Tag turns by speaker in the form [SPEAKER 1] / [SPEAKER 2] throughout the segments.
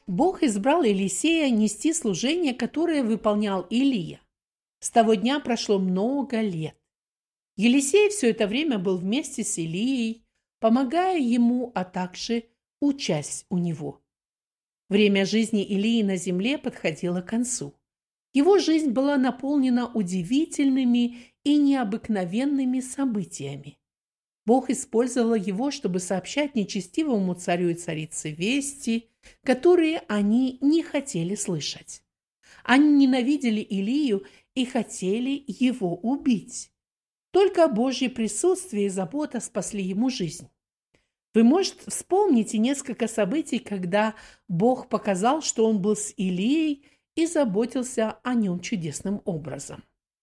[SPEAKER 1] Бог избрал Елисея нести служение, которое выполнял Илия. С того дня прошло много лет. Елисей все это время был вместе с Илией, помогая ему, а также учась у него. Время жизни Илии на земле подходило к концу. Его жизнь была наполнена удивительными и необыкновенными событиями. Бог использовал его, чтобы сообщать нечестивому царю и царице вести, которые они не хотели слышать. Они ненавидели Илию и хотели его убить. Только Божье присутствие и забота спасли ему жизнь. Вы, может, вспомните несколько событий, когда Бог показал, что он был с Илией и заботился о нем чудесным образом.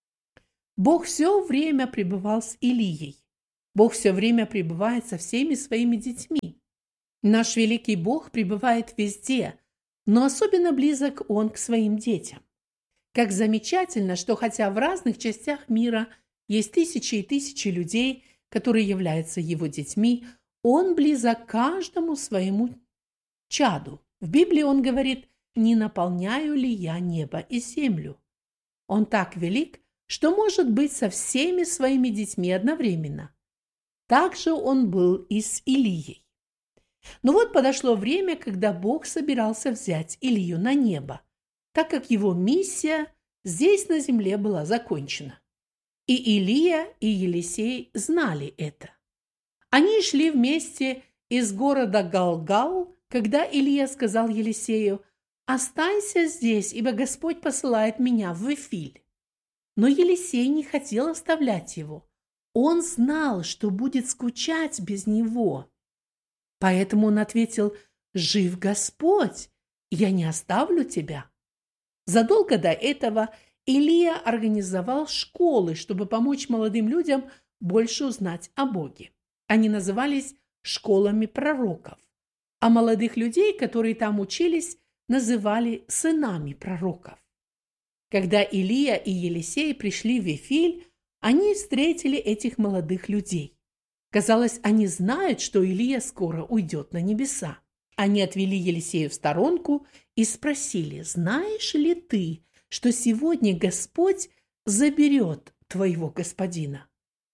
[SPEAKER 1] Бог все время пребывал с Илией. Бог все время пребывает со всеми своими детьми. Наш великий Бог пребывает везде, но особенно близок Он к своим детям. Как замечательно, что хотя в разных частях мира есть тысячи и тысячи людей, которые являются Его детьми, Он близок каждому своему чаду. В Библии Он говорит: «Не наполняю ли я небо и землю?» Он так велик, что может быть со всеми своими детьми одновременно. Так же он был и с Илией. Но вот подошло время, когда Бог собирался взять Илию на небо, так как его миссия здесь на земле была закончена. И Илия, и Елисей знали это. Они шли вместе из города Галгал, когда Илия сказал Елисею: «Останься здесь, ибо Господь посылает меня в Вифиль». Но Елисей не хотел оставлять его. Он знал, что будет скучать без него. Поэтому он ответил: «Жив Господь, я не оставлю тебя». Задолго до этого Илия организовал школы, чтобы помочь молодым людям больше узнать о Боге. Они назывались школами пророков, а молодых людей, которые там учились, называли сынами пророков. Когда Илия и Елисей пришли в Вифиль, они встретили этих молодых людей. Казалось, они знают, что Илия скоро уйдет на небеса. Они отвели Елисея в сторонку и спросили: «Знаешь ли ты, что сегодня Господь заберет твоего господина?»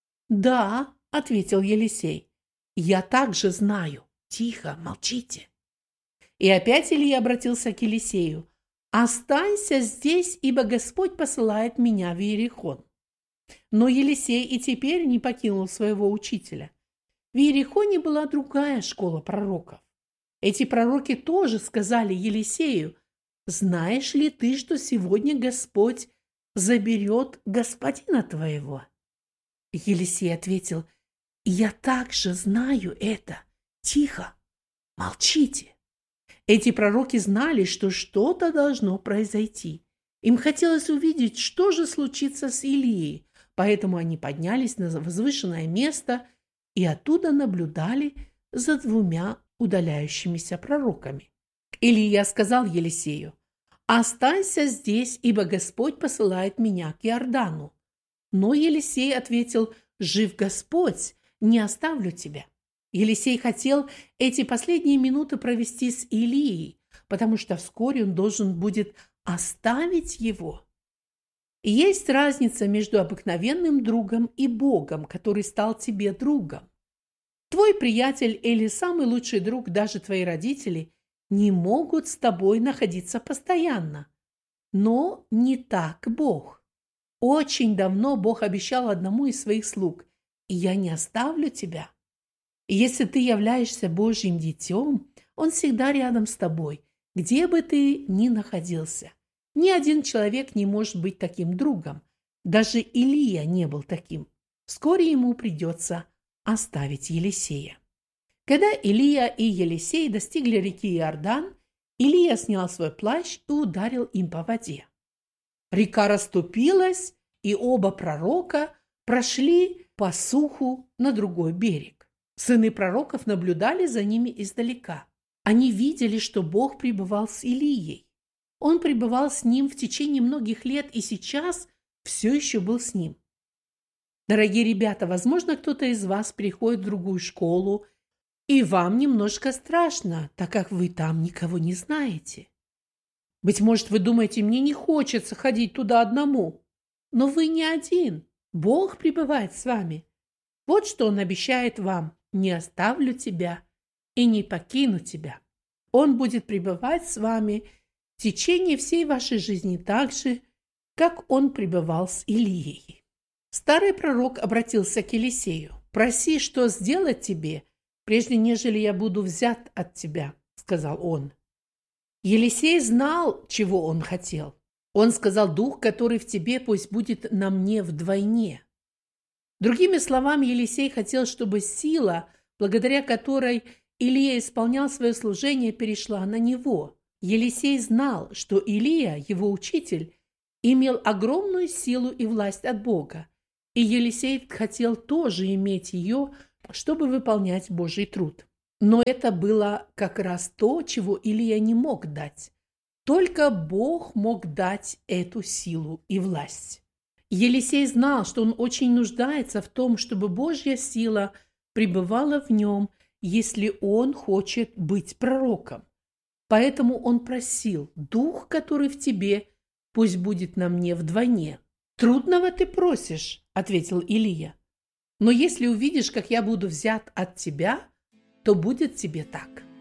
[SPEAKER 1] «Да», — ответил Елисей, — «я также знаю». «Тихо, молчите». И опять Илия обратился к Елисею: «Останься здесь, ибо Господь посылает меня в Иерихон». Но Елисей и теперь не покинул своего учителя. В Иерихоне была другая школа пророков. Эти пророки тоже сказали Елисею: «Знаешь ли ты, что сегодня Господь заберет господина твоего?» Елисей ответил: «Я также знаю это. Тихо, молчите». Эти пророки знали, что что-то должно произойти. Им хотелось увидеть, что же случится с Илией, поэтому они поднялись на возвышенное место и оттуда наблюдали за двумя удаляющимися пророками. Илия сказал Елисею: «Останься здесь, ибо Господь посылает меня к Иордану». Но Елисей ответил: «Жив Господь, не оставлю тебя». Елисей хотел эти последние минуты провести с Илией, потому что вскоре он должен будет оставить его. Есть разница между обыкновенным другом и Богом, который стал тебе другом. Твой приятель или самый лучший друг, даже твои родители, не могут с тобой находиться постоянно. Но не так Бог. Очень давно Бог обещал одному из своих слуг: «Я не оставлю тебя». И если ты являешься Божьим детем, Он всегда рядом с тобой, где бы ты ни находился. Ни один человек не может быть таким другом. Даже Илия не был таким. Вскоре ему придется оставить Елисея. Когда Илия и Елисей достигли реки Иордан, Илия снял свой плащ и ударил им по воде. Река расступилась, и оба пророка прошли по суху на другой берег. Сыны пророков наблюдали за ними издалека. Они видели, что Бог пребывал с Илией. Он пребывал с ним в течение многих лет и сейчас все еще был с ним. Дорогие ребята, возможно, кто-то из вас приходит в другую школу И вам немножко страшно, так как вы там никого не знаете. Быть может, вы думаете, мне не хочется ходить туда одному. Но вы не один. Бог пребывает с вами. Вот что Он обещает вам: не оставлю тебя и не покину тебя. Он будет пребывать с вами в течение всей вашей жизни так же, как Он пребывал с Илией. Старый пророк обратился к Елисею: «Проси, что сделать тебе, прежде нежели я буду взят от тебя», — сказал он. Елисей знал, чего он хотел. Он сказал: «Дух, который в тебе, пусть будет на мне вдвойне». Другими словами, Елисей хотел, чтобы сила, благодаря которой Илия исполнял свое служение, перешла на него. Елисей знал, что Илия, его учитель, имел огромную силу и власть от Бога, и Елисей хотел тоже иметь ее, чтобы выполнять Божий труд. Но это было как раз то, чего Илия не мог дать. Только Бог мог дать эту силу и власть. Елисей знал, что он очень нуждается в том, чтобы Божья сила пребывала в нем, если он хочет быть пророком. Поэтому он просил: «Дух, который в тебе, пусть будет на мне вдвойне». «Трудного ты просишь», — ответил Илия. «Но если увидишь, как я буду взят от тебя, то будет тебе так».